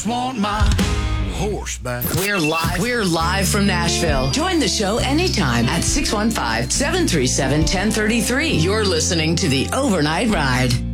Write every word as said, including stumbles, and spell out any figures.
Want my horse back. We're live. We're live from Nashville. Join the show anytime at six one five, seven three seven, one zero three three. You're listening to The Overnight Ride.